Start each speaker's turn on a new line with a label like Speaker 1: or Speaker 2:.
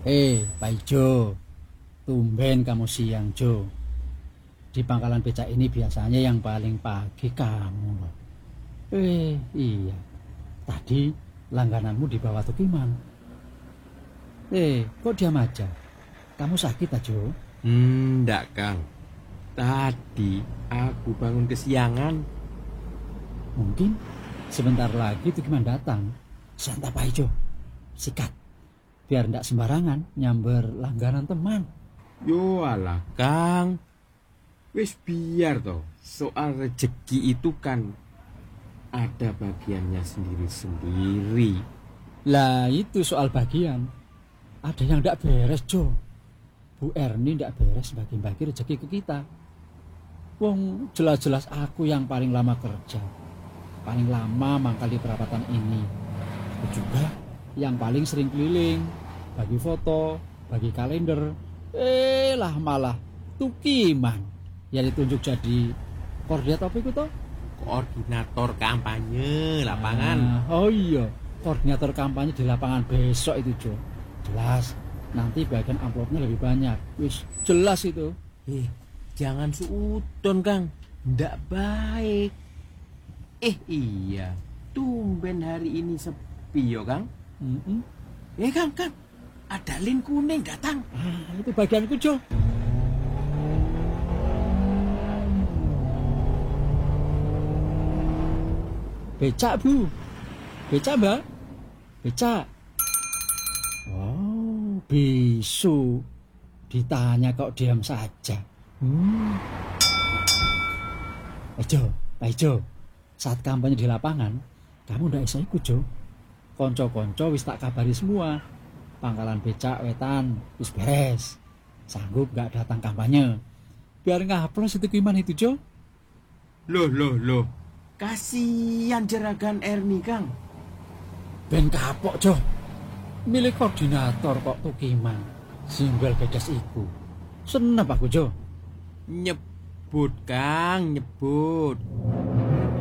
Speaker 1: Pak Ijo, tumben kamu siang, Jo. Di pangkalan becak ini biasanya yang paling pagi kamu loh. Iya. Tadi langgananmu dibawa Tukiman. Kok diam aja? Kamu sakit, Jo?
Speaker 2: Enggak, Kang. Tadi aku bangun kesiangan.
Speaker 1: Mungkin sebentar lagi Tukiman datang. Santai, Pak Ijo. Sikat. Biar ndak sembarangan nyamber langganan teman.
Speaker 2: Yo alah, Kang. Wis biar toh. Soal rezeki itu kan ada bagiannya sendiri-sendiri.
Speaker 1: Lah itu soal bagian. Ada yang ndak beres, Jo. Bu Erni ndak beres bagi-bagi rezeki ke kita. Wong jelas-jelas aku yang paling lama kerja. Paling lama mangkal di perapatan ini. Aku juga yang paling sering keliling, bagi foto, bagi kalender. Malah Tukiman yang ditunjuk jadi koordinator apa itu toh?
Speaker 2: Koordinator kampanye lapangan.
Speaker 1: Oh iya, koordinator kampanye di lapangan besok itu, Jo. Jelas, nanti bagian amplopnya lebih banyak. Wis, jelas itu.
Speaker 2: Jangan suudon, Kang. Ndak baik. Iya. Tumben hari ini sepi yo, Kang. Kang. Ada lin kuning datang.
Speaker 1: Itu bagianku, Jo. Becak, Bu. Becak, Mbak. Becak. Oh, bisu. Ditanya kok diam saja. Pak Ijo. Saat kampanye di lapangan, kamu ndak bisa ikut, Jo. Konco-konco wis tak kabari semua. Pangkalan becak wetan wis beres. Sanggup gak datang kampanye. Biar ngaplos itu Tukiman itu, Jo.
Speaker 2: Loh. Kasihan jeragan Erni, Kang.
Speaker 1: Ben kapok, Jo. Milik koordinator kok Tukiman. Simbol bedas iku. Senep aku, Jo.
Speaker 2: Nyebut, Kang, nyebut.